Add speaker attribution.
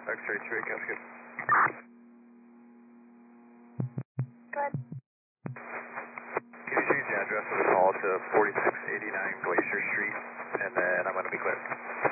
Speaker 1: X-ray 3, that's good.
Speaker 2: Good.
Speaker 1: Can you change the address of the call to 4689 Glacier Street, and then I'm going to be clear.